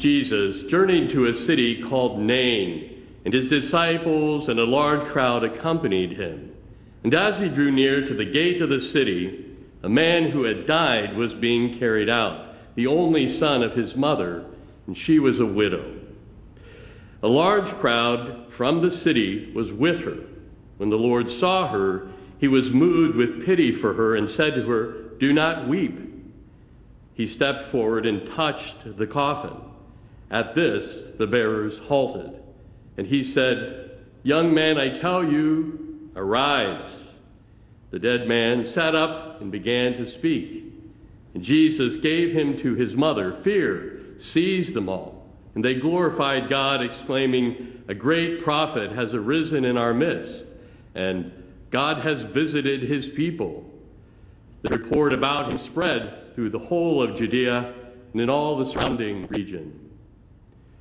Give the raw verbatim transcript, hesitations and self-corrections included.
Jesus journeyed to a city called Nain, and his disciples and a large crowd accompanied him. And as he drew near to the gate of the city, a man who had died was being carried out, the only son of his mother, and she was a widow. A large crowd from the city was with her. When the Lord saw her, he was moved with pity for her and said to her, "Do not weep." He stepped forward and touched the coffin. At this, the bearers halted, and he said, "Young man, I tell you, arise." The dead man sat up and began to speak. And Jesus gave him to his mother. Fear seized them all, and they glorified God, exclaiming, "A great prophet has arisen in our midst, and God has visited his people." The report about him spread through the whole of Judea and in all the surrounding region.